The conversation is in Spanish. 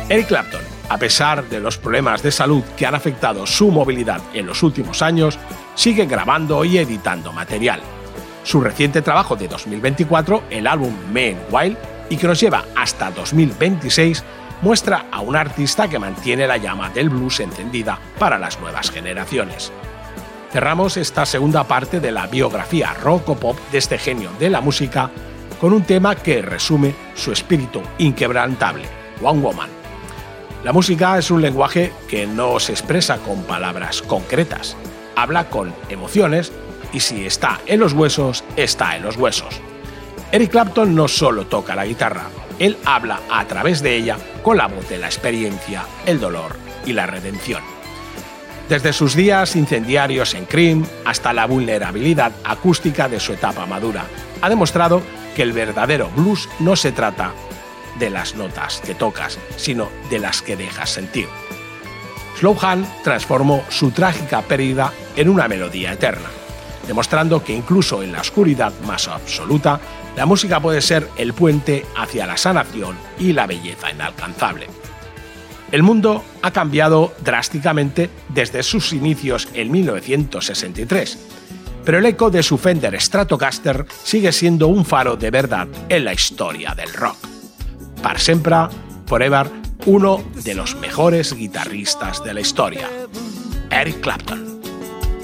Eric Clapton, a pesar de los problemas de salud que han afectado su movilidad en los últimos años, sigue grabando y editando material. Su reciente trabajo de 2024, el álbum Men Wild, y que nos lleva hasta 2026, muestra a un artista que mantiene la llama del blues encendida para las nuevas generaciones. Cerramos esta segunda parte de la biografía rock o pop de este genio de la música con un tema que resume su espíritu inquebrantable, One Woman. La música es un lenguaje que no se expresa con palabras concretas, habla con emociones y si está en los huesos, está en los huesos. Eric Clapton no solo toca la guitarra, él habla a través de ella con la voz de la experiencia, el dolor y la redención. Desde sus días incendiarios en Cream hasta la vulnerabilidad acústica de su etapa madura, ha demostrado que el verdadero blues no se trata de las notas que tocas, sino de las que dejas sentir. Slow Hand transformó su trágica pérdida en una melodía eterna, demostrando que incluso en la oscuridad más absoluta, la música puede ser el puente hacia la sanación y la belleza inalcanzable. El mundo ha cambiado drásticamente desde sus inicios en 1963, pero el eco de su Fender Stratocaster sigue siendo un faro de verdad en la historia del rock. Per sempre, forever, uno de los mejores guitarristas de la historia, Eric Clapton.